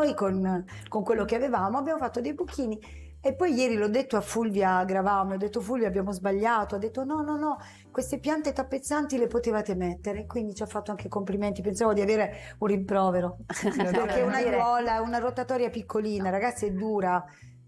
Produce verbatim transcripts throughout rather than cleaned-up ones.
noi con, con quello che avevamo, abbiamo fatto dei buchini. E poi ieri l'ho detto a Fulvia Gravamo, ho detto Fulvia abbiamo sbagliato, ha detto no no no, queste piante tappezzanti le potevate mettere, quindi ci ha fatto anche complimenti, pensavo di avere un rimprovero, perché è una aiuola, una rotatoria piccolina, ragazzi, è dura.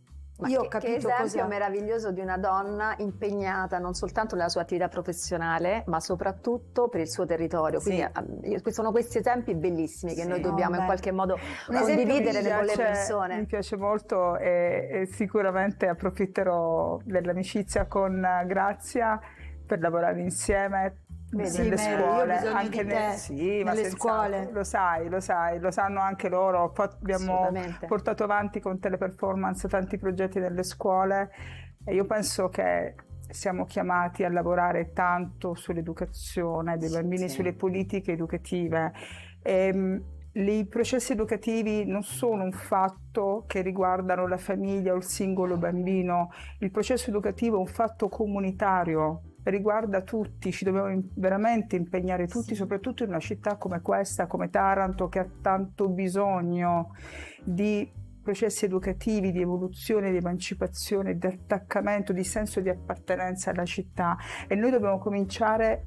Ma Io che, ho capito che esempio cosa... meraviglioso di una donna impegnata non soltanto nella sua attività professionale, ma soprattutto per il suo territorio. Sì. Quindi eh, sono questi esempi bellissimi che Sì, noi dobbiamo no, in beh. qualche modo Un esempio condividere mi con le piace- persone. Mi piace molto e, e sicuramente approfitterò dell'amicizia con Grazia per lavorare insieme. Vedi? Nelle Sì, Mary, io ho scuole, bisogno anche di ne- te sì, ma nelle senz'altro, scuole. lo sai, lo sai, lo sanno anche loro. Poi abbiamo Assolutamente. portato avanti con Teleperformance tanti progetti nelle scuole e io penso che siamo chiamati a lavorare tanto sull'educazione dei bambini, sì. sulle politiche educative. E, i processi educativi non sono un fatto che riguardano la famiglia o il singolo bambino, il processo educativo è un fatto comunitario, riguarda tutti, ci dobbiamo veramente impegnare tutti, soprattutto in una città come questa, come Taranto, che ha tanto bisogno di processi educativi, di evoluzione, di emancipazione, di attaccamento, di senso di appartenenza alla città e noi dobbiamo cominciare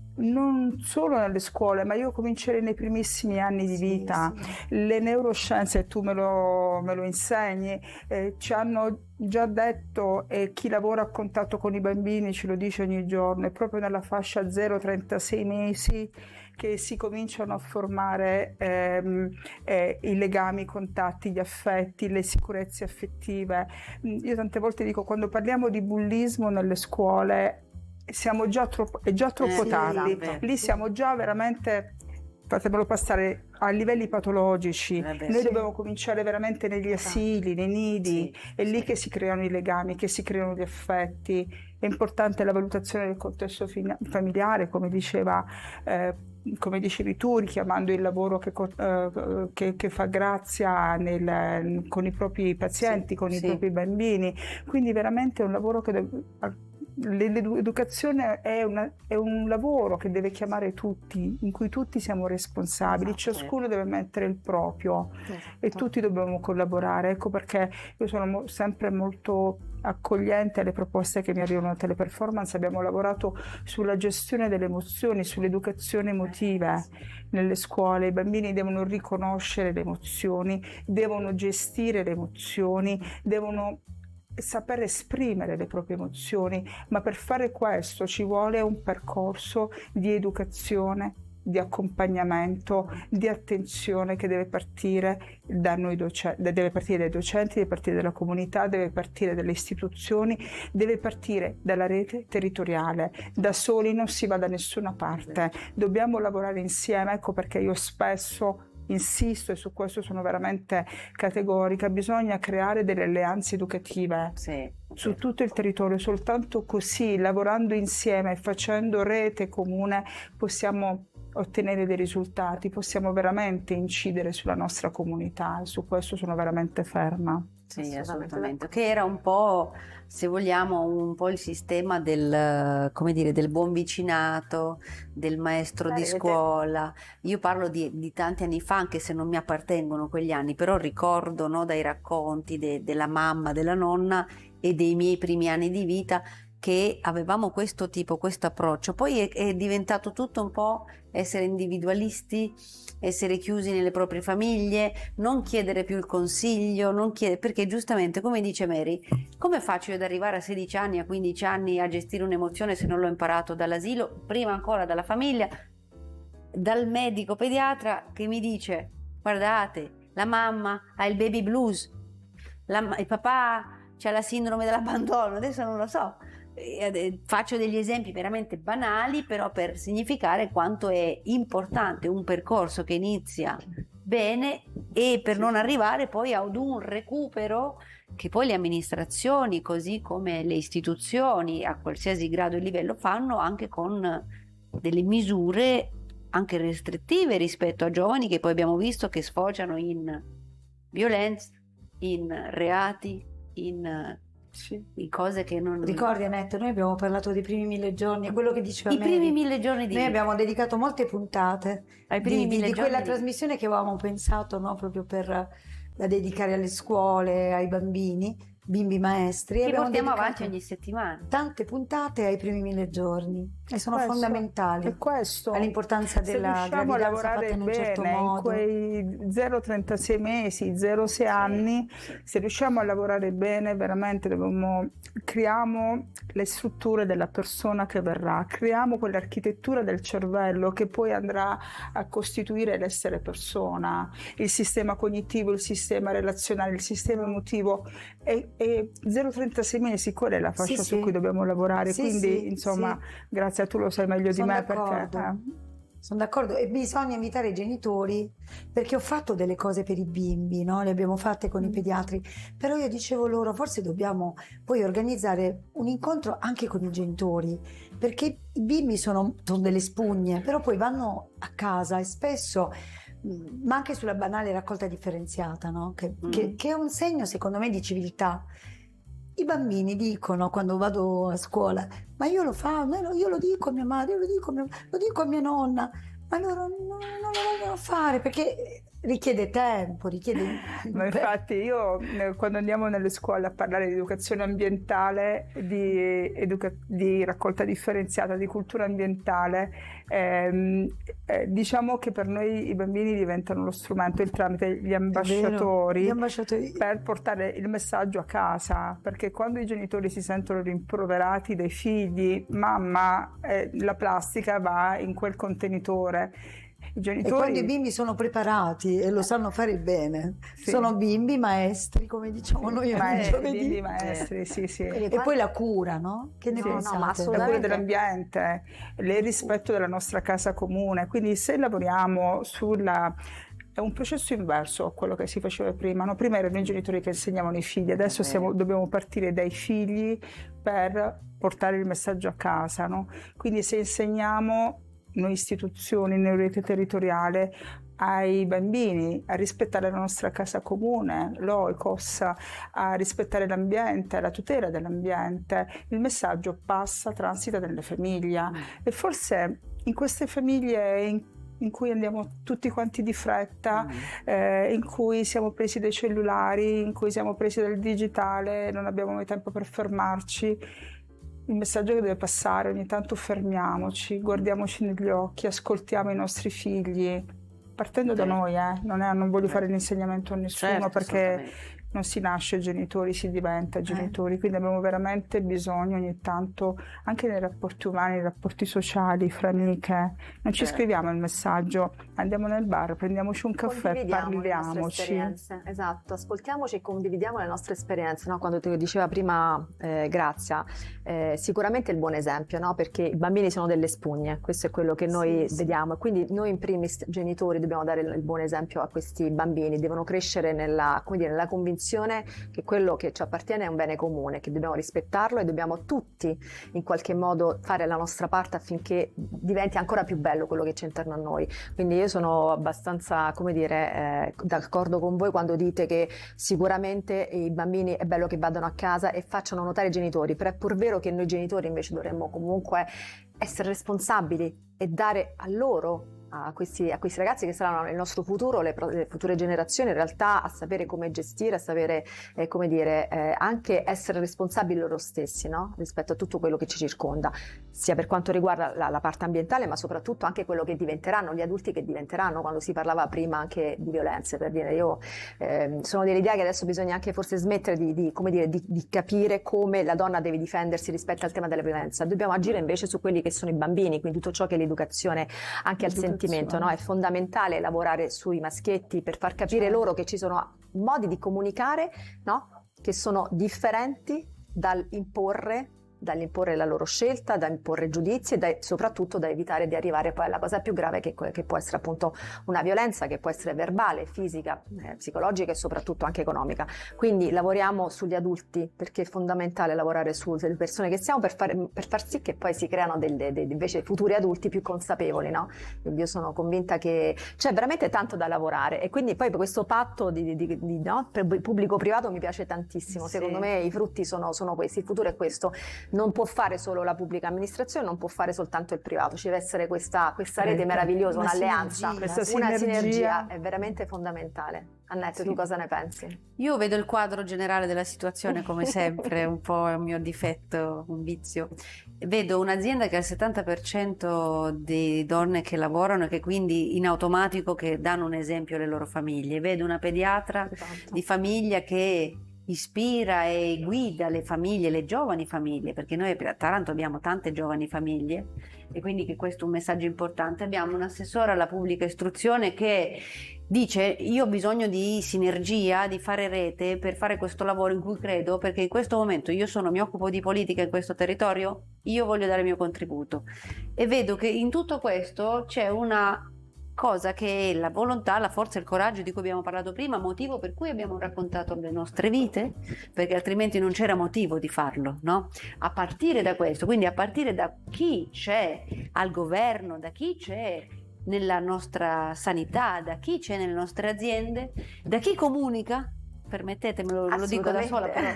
non solo nelle scuole, ma io comincerei nei primissimi anni di vita. Sì, sì. Le neuroscienze, tu me lo, me lo insegni, eh, ci hanno già detto e chi lavora a contatto con i bambini ce lo dice ogni giorno, è proprio nella fascia zero trentasei mesi che si cominciano a formare ehm, eh, i legami, i contatti, gli affetti, le sicurezze affettive. Io tante volte dico, quando parliamo di bullismo nelle scuole siamo già troppo, è già troppo Eh, sì, tardi, beh, lì siamo già veramente, fatemelo passare, a livelli patologici. Eh beh, Noi sì. dobbiamo cominciare veramente negli asili, nei nidi, Sì, è lì sì. che si creano i legami, che si creano gli affetti. È importante la valutazione del contesto fina- familiare, come diceva eh, come dicevi tu, richiamando il lavoro che, eh, che, che fa Grazia nel, con i propri pazienti, Sì, con sì. i propri bambini. Quindi veramente è un lavoro che deve, l'educazione è, una, è un lavoro che deve chiamare tutti, in cui tutti siamo responsabili, Esatto, ciascuno deve mettere il proprio Esatto. e tutti dobbiamo collaborare. Ecco perché io sono mo- sempre molto accogliente alle proposte che mi arrivano da Teleperformance. Abbiamo lavorato sulla gestione delle emozioni, sull'educazione emotiva nelle scuole. I bambini devono riconoscere le emozioni, devono gestire le emozioni, devono saper esprimere le proprie emozioni, ma per fare questo ci vuole un percorso di educazione, di accompagnamento, di attenzione che deve partire da noi docenti, deve partire dai docenti, deve partire dalla comunità, deve partire dalle istituzioni, deve partire dalla rete territoriale. Da soli non si va da nessuna parte, dobbiamo lavorare insieme. Ecco perché io spesso insisto, e su questo sono veramente categorica, bisogna creare delle alleanze educative Sì, su sì. tutto il territorio. Soltanto così, lavorando insieme e facendo rete comune, possiamo ottenere dei risultati, possiamo veramente incidere sulla nostra comunità, e su questo sono veramente ferma. Sì, Assolutamente. assolutamente. Che era un po', se vogliamo, un po' il sistema del, come dire, del buon vicinato, del maestro La di rete. scuola. Io parlo di, di tanti anni fa, anche se non mi appartengono quegli anni, però ricordo, no, dai racconti de- della mamma, della nonna e dei miei primi anni di vita, che avevamo questo tipo, questo approccio. Poi è, è diventato tutto un po' essere individualisti, essere chiusi nelle proprie famiglie, non chiedere più il consiglio, non chiedere, perché giustamente, come dice Mary, come faccio io ad arrivare a sedici anni, a quindici anni a gestire un'emozione se non l'ho imparato dall'asilo, prima ancora dalla famiglia, dal medico pediatra che mi dice: guardate, la mamma ha il baby blues, la, il papà c'ha la sindrome dell'abbandono, adesso non lo so. Eh, faccio degli esempi veramente banali, però per significare quanto è importante un percorso che inizia bene e per non arrivare poi ad un recupero che poi le amministrazioni, così come le istituzioni a qualsiasi grado e livello, fanno anche con delle misure anche restrittive rispetto a giovani che poi abbiamo visto che sfociano in violenza, in reati, in Sì. in cose che non... Ricordi Annette, noi abbiamo parlato dei primi mille giorni, quello che diceva I primi Mary. mille giorni di Noi vita. abbiamo dedicato molte puntate Ai primi di, di- mille di giorni quella di- trasmissione che avevamo pensato, no, proprio per da dedicare alle scuole, ai bambini, bimbi maestri. Che Abbiamo portiamo dedicato avanti ogni settimana. tante puntate ai primi mille giorni e sono questo, fondamentali E questo, all'importanza se della riusciamo a gravidanza lavorare fatta in un bene certo in modo. quei zero trentasei mesi, zero sei anni, se riusciamo a lavorare bene, veramente dobbiamo, creiamo le strutture della persona che verrà, creiamo quell'architettura del cervello che poi andrà a costituire l'essere persona, il sistema cognitivo, il sistema relazionale, il sistema emotivo. E, e zero trentasei mesi, quella è la fascia Sì, su sì. cui dobbiamo lavorare, Sì, quindi sì, insomma sì. grazie, tu lo sai meglio Sono di me d'accordo. perché eh. Sono d'accordo, e bisogna invitare i genitori, perché ho fatto delle cose per i bimbi, no? Le abbiamo fatte con i pediatri, però io dicevo loro, forse dobbiamo poi organizzare un incontro anche con i genitori, perché i bimbi sono, sono delle spugne, però poi vanno a casa e spesso, mh, ma anche sulla banale raccolta differenziata, no? Che, Mm. che- che è un segno secondo me di civiltà. I bambini dicono quando vado a scuola, ma io lo faccio, io lo dico a mia madre, io lo dico a mia, lo dico a mia nonna, ma loro non, non lo vogliono fare perché richiede tempo, richiede... Ma infatti io eh, quando andiamo nelle scuole a parlare di educazione ambientale, di, educa- di raccolta differenziata, di cultura ambientale, ehm, eh, diciamo che per noi i bambini diventano lo strumento, il tramite, gli ambasciatori, Gli ambasciatori. per portare il messaggio a casa, perché quando i genitori si sentono rimproverati dai figli, mamma, eh, la plastica va in quel contenitore. I E genitori... quando i bimbi sono preparati e lo sanno fare bene, Sì. sono bimbi maestri, come diciamo noi ogni Maestri, giovedì. bimbi maestri, sì, sì. Quindi E poi la cura, no? Che ne No, no, pensate? ma La assolutamente. cura dell'ambiente, il rispetto della nostra casa comune. Quindi se lavoriamo sulla... È un processo inverso a quello che si faceva prima, no? Prima erano i genitori che insegnavano ai figli, adesso siamo- dobbiamo partire dai figli per portare il messaggio a casa, no? Quindi se insegniamo noi istituzioni, in rete territoriale, ai bambini a rispettare la nostra casa comune, l'Oikos, a rispettare l'ambiente, la tutela dell'ambiente, il messaggio passa, transita nelle famiglie e forse in queste famiglie in, in cui andiamo tutti quanti di fretta, eh, in cui siamo presi dai cellulari, in cui siamo presi dal digitale, non abbiamo mai tempo per fermarci. Il messaggio che deve passare, ogni tanto fermiamoci, guardiamoci negli occhi, ascoltiamo i nostri figli, partendo da noi, eh? non, è, non voglio fare l'insegnamento a nessuno, Certo, perché assolutamente. non si nasce genitori, si diventa genitori, quindi abbiamo veramente bisogno ogni tanto, anche nei rapporti umani, nei rapporti sociali, fra amiche, non ci Certo. scriviamo il messaggio, andiamo nel bar, prendiamoci un caffè, Condividiamo le nostre parliamoci. esperienze, esatto, ascoltiamoci e condividiamo le nostre esperienze, no? Quando ti diceva prima eh, Grazia, eh, sicuramente il buon esempio, no? Perché i bambini sono delle spugne, questo è quello che noi Sì, sì. vediamo e quindi noi in primis genitori dobbiamo dare il, il buon esempio a questi bambini, devono crescere nella, come dire, nella convinzione che quello che ci appartiene è un bene comune, che dobbiamo rispettarlo e dobbiamo tutti in qualche modo fare la nostra parte affinché diventi ancora più bello quello che c'è intorno a noi. Quindi io sono abbastanza, come dire, eh, d'accordo con voi quando dite che sicuramente i bambini è bello che vadano a casa e facciano notare i genitori, però è pur vero che noi genitori invece dovremmo comunque essere responsabili e dare a loro, a questi, a questi ragazzi che saranno il nostro futuro, le, pro- le future generazioni, in realtà a sapere come gestire, a sapere eh, come dire, eh, anche essere responsabili loro stessi, no? Rispetto a tutto quello che ci circonda, sia per quanto riguarda la, la parte ambientale, ma soprattutto anche quello che diventeranno, gli adulti che diventeranno, quando si parlava prima anche di violenze, per dire, io eh, sono dell'idea che adesso bisogna anche forse smettere di, di, come dire, di, di capire come la donna deve difendersi rispetto al tema della violenza, dobbiamo agire invece su quelli che sono i bambini, quindi tutto ciò che è l'educazione anche al sentimento. No? È fondamentale lavorare sui maschietti per far capire loro che ci sono modi di comunicare, no? Che sono differenti dall'imporre dall'imporre la loro scelta, da imporre giudizi e da, soprattutto da evitare di arrivare poi alla cosa più grave che, che può essere appunto una violenza che può essere verbale, fisica, eh, psicologica e soprattutto anche economica. Quindi lavoriamo sugli adulti perché è fondamentale lavorare sulle persone che siamo per far, per far sì che poi si creano delle, delle invece futuri adulti più consapevoli, no? Quindi io sono convinta che c'è veramente tanto da lavorare e quindi poi questo patto di, di, di, no? pubblico-privato mi piace tantissimo, Sì. secondo me i frutti sono, sono questi, il futuro è questo. non può fare solo la pubblica amministrazione, non può fare soltanto il privato, ci deve essere questa, questa rete Certo. meravigliosa, Una un'alleanza, sinergia. Questa una sinergia. sinergia è veramente fondamentale. Annette, Sì. tu cosa ne pensi? Io vedo il quadro generale della situazione come sempre, un po' è un mio difetto, un vizio. Vedo un'azienda che ha il settanta per cento di donne che lavorano e che quindi in automatico che danno un esempio alle loro famiglie. Vedo una pediatra Esatto. di famiglia che ispira e guida le famiglie, le giovani famiglie, perché noi a Taranto abbiamo tante giovani famiglie e quindi che questo è un messaggio importante. Abbiamo un assessore alla pubblica istruzione che dice: io ho bisogno di sinergia, di fare rete per fare questo lavoro in cui credo, perché in questo momento io sono, mi occupo di politica in questo territorio, io voglio dare il mio contributo e vedo che in tutto questo c'è una cosa che è la volontà, la forza e il coraggio di cui abbiamo parlato prima, motivo per cui abbiamo raccontato le nostre vite, perché altrimenti non c'era motivo di farlo, no? A partire da questo, quindi a partire da chi c'è al governo, da chi c'è nella nostra sanità, da chi c'è nelle nostre aziende, da chi comunica, permettetemelo, lo dico da sola, però,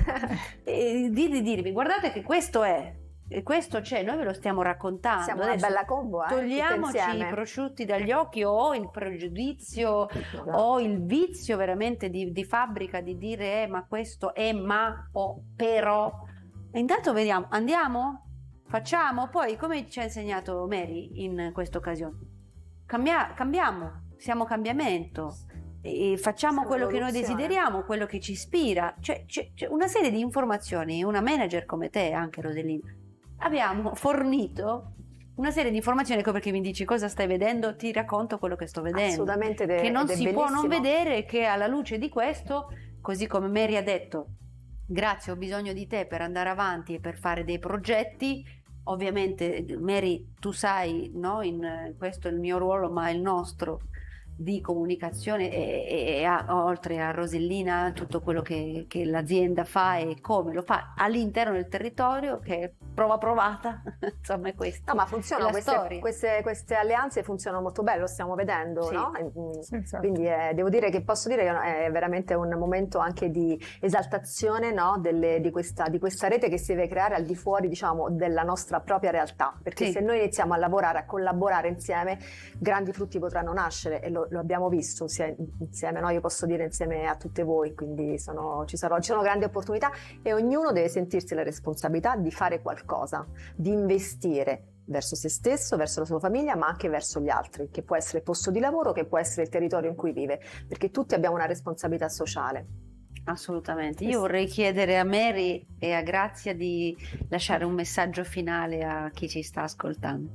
e di, di dirvi: guardate che questo è, e questo c'è, noi ve lo stiamo raccontando. Siamo una adesso bella combo, eh, togliamoci tutte i insieme. prosciutti dagli occhi o il pregiudizio o il vizio veramente di, di fabbrica di dire eh, ma questo è ma o però. E intanto vediamo, andiamo? Facciamo? Poi come ci ha insegnato Mary in questa occasione? Cambia, cambiamo, siamo cambiamento. E facciamo Siamo quello che noi evoluzione. desideriamo, quello che ci ispira. C'è, c'è, c'è una serie di informazioni, una manager come te, anche Rosellina, abbiamo fornito una serie di informazioni. Ecco perché mi dici cosa stai vedendo, ti racconto quello che sto vedendo, Assolutamente, de- che non ed è si può non bellissimo. vedere, che alla luce di questo, così come Mary ha detto, grazie, ho bisogno di te per andare avanti e per fare dei progetti. Ovviamente Mary, tu sai, no, in, questo è il mio ruolo, ma è il nostro, di comunicazione e, e, e a, oltre a Rosellina tutto quello che, che l'azienda fa e come lo fa all'interno del territorio, che è prova provata, insomma è questo. No, ma funzionano la queste, storia. queste, queste alleanze, funzionano molto bene, lo stiamo vedendo, Sì. no? E, mm, Sì, esatto. Quindi eh, devo dire che posso dire che è veramente un momento anche di esaltazione, no? Delle, di, questa, di questa rete che si deve creare al di fuori, diciamo, della nostra propria realtà, perché Sì. se noi iniziamo a lavorare, a collaborare insieme, grandi frutti potranno nascere e lo, lo abbiamo visto sia insieme, no? Io posso dire insieme a tutte voi, quindi sono, ci, sarò, ci sono grandi opportunità e ognuno deve sentirsi la responsabilità di fare qualcosa, di investire verso se stesso, verso la sua famiglia, ma anche verso gli altri, che può essere il posto di lavoro, che può essere il territorio in cui vive, perché tutti abbiamo una responsabilità sociale. Assolutamente. Io vorrei chiedere a Mary e a Grazia di lasciare un messaggio finale a chi ci sta ascoltando.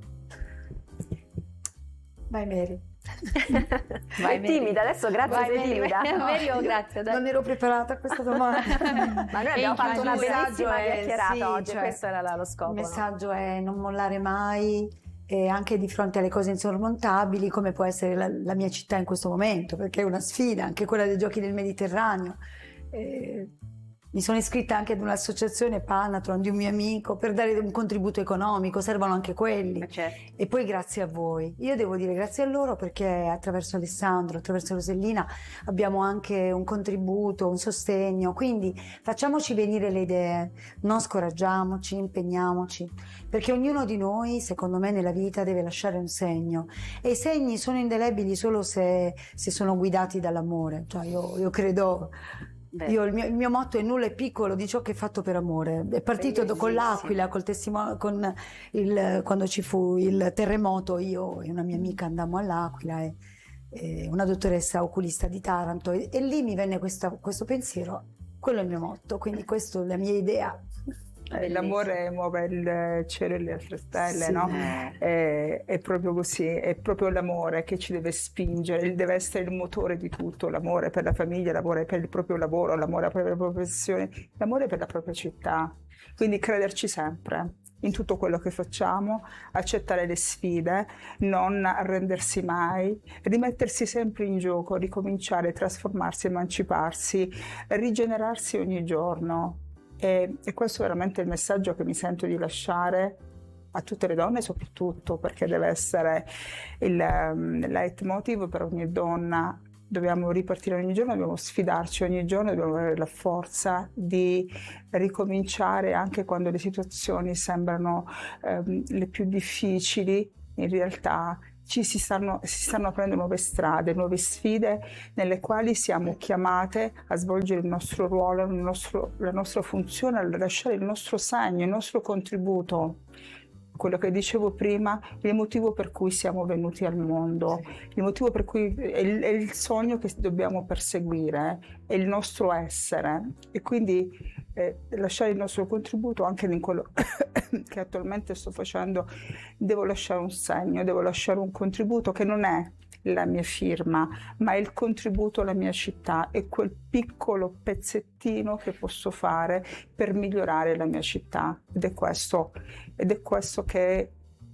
Vai Mary. Vai, È Mary. timida, adesso grazie Vai, sei Mary. timida. Mary o Grazia, dai. Non ero preparata a questa domanda. Ma noi abbiamo E fatto una il messaggio bellissima è- chiacchierata sì, oggi, cioè, questo era la- lo scopo. Il no? messaggio è non mollare mai, e anche di fronte alle cose insormontabili, come può essere la, la mia città in questo momento, perché è una sfida, anche quella dei Giochi del Mediterraneo. Eh, mi sono iscritta anche ad un'associazione Panatron di un mio amico per dare un contributo economico, servono anche quelli. Certo. E poi grazie a voi. Io devo dire grazie a loro perché attraverso Alessandro, attraverso Rosellina abbiamo anche un contributo, un sostegno. Quindi facciamoci venire le idee, non scoraggiamoci, impegniamoci, perché ognuno di noi, secondo me, nella vita deve lasciare un segno. E i segni sono indelebili solo se, se sono guidati dall'amore. Cioè io, io credo... Beh. Io, il, mio, il mio motto è nulla è piccolo di ciò che è fatto per amore. È partito do- con Bellissimo. l'Aquila, col testimone, con il, quando ci fu il terremoto, io e una mia amica andammo all'Aquila e, e una dottoressa oculista di Taranto e, e lì mi venne questa, questo pensiero, quello è il mio motto, quindi questa è la mia idea. Eh, L'amore muove il cielo e le altre stelle, Sì. no? È, è proprio così, è proprio l'amore che ci deve spingere, deve essere il motore di tutto, l'amore per la famiglia, l'amore per il proprio lavoro, l'amore per la propria professione, l'amore per la propria città. Quindi crederci sempre in tutto quello che facciamo, accettare le sfide, non arrendersi mai, rimettersi sempre in gioco, ricominciare, trasformarsi, emanciparsi, rigenerarsi ogni giorno. E, e questo è veramente il messaggio che mi sento di lasciare a tutte le donne, soprattutto perché deve essere il um, leitmotiv per ogni donna dobbiamo ripartire ogni giorno, dobbiamo sfidarci ogni giorno, dobbiamo avere la forza di ricominciare anche quando le situazioni sembrano ehm, le più difficili. In realtà ci si stanno, si stanno aprendo nuove strade, nuove sfide nelle quali siamo chiamate a svolgere il nostro ruolo, il nostro, la nostra funzione, a lasciare il nostro segno, il nostro contributo. Quello che dicevo prima, il motivo per cui siamo venuti al mondo, il motivo per cui è il, è il sogno che dobbiamo perseguire, è il nostro essere, e quindi eh, lasciare il nostro contributo anche in quello che attualmente sto facendo. Devo lasciare un segno, devo lasciare un contributo che non è la mia firma, ma è il contributo alla mia città, è quel piccolo pezzettino che posso fare per migliorare la mia città, ed è questo, ed è questo che,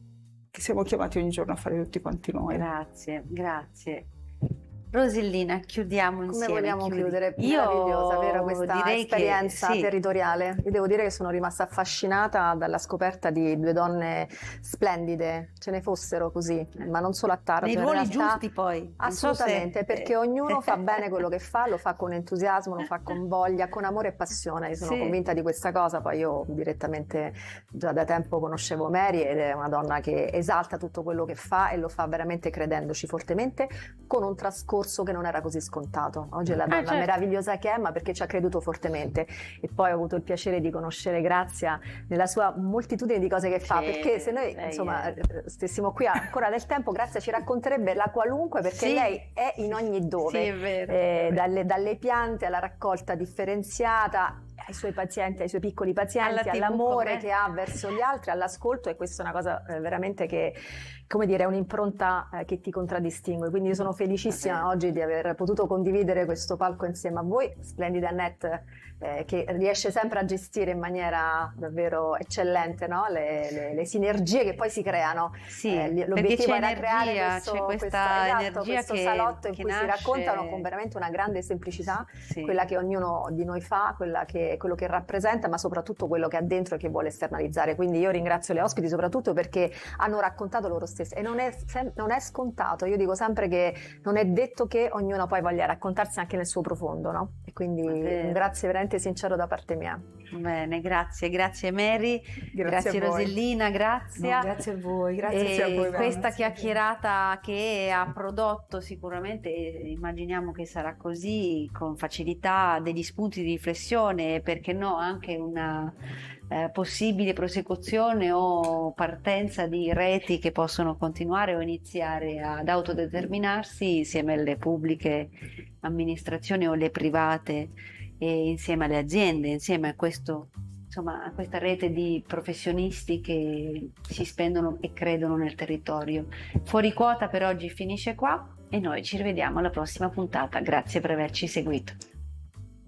che siamo chiamati ogni giorno a fare tutti quanti noi. Grazie, grazie. Rosellina, chiudiamo insieme. Come vogliamo chiudi. chiudere? Io Meravigliosa, vero, questa direi esperienza che, sì. territoriale. Io devo dire che sono rimasta affascinata dalla scoperta di due donne splendide, ce ne fossero così, ma non solo a Taranto. Nei in ruoli realtà, giusti poi. Non assolutamente, so se... perché ognuno fa bene quello che fa, lo fa con entusiasmo, lo fa con voglia, con amore e passione. Io sono Sì. convinta di questa cosa, poi io direttamente già da tempo conoscevo Mary ed è una donna che esalta tutto quello che fa e lo fa veramente credendoci fortemente, con un trascorso che non era così scontato. Oggi è la donna ah, certo. meravigliosa che è, ma perché ci ha creduto fortemente. E poi ho avuto il piacere di conoscere Grazia nella sua moltitudine di cose che fa, Sì, perché se noi lei insomma è... stessimo qui ancora del tempo, Grazia ci racconterebbe la qualunque, perché sì. lei è in ogni dove, sì, è vero, eh, è vero. Dalle, dalle piante alla raccolta differenziata, ai suoi pazienti, ai suoi piccoli pazienti, all'amore che ha verso gli altri, all'ascolto, e questa è una cosa eh, veramente che, come dire, è un'impronta eh, che ti contraddistingue. Quindi io sono felicissima oggi di aver potuto condividere questo palco insieme a voi, splendida Annette, eh, che riesce sempre a gestire in maniera davvero eccellente, no? le, le, le sinergie che poi si creano. Sì, eh, l'obiettivo era creare energia, questo, c'è questa questa, esatto, energia questo che, salotto in che cui nasce... si raccontano con veramente una grande semplicità sì. quella che ognuno di noi fa, quella che, quello che rappresenta, ma soprattutto quello che ha dentro e che vuole esternalizzare. Quindi io ringrazio le ospiti soprattutto perché hanno raccontato loro stesse, e non è, non è scontato. Io dico sempre che non è detto che ognuno poi voglia raccontarsi anche nel suo profondo, no? E quindi un grazie veramente sincero da parte mia. Bene, grazie, grazie Mary, Grazie, grazie Rosellina, grazie. No, grazie a voi, grazie e a voi. Questa grazie chiacchierata che ha prodotto sicuramente, immaginiamo che sarà così, con facilità degli spunti di riflessione, perché no, anche una eh, possibile prosecuzione o partenza di reti che possono continuare o iniziare ad autodeterminarsi insieme alle pubbliche amministrazioni o alle private, e insieme alle aziende, insieme a questo, insomma, a questa rete di professionisti che si spendono e credono nel territorio. Fuori quota per oggi finisce qua e noi ci rivediamo alla prossima puntata. Grazie per averci seguito.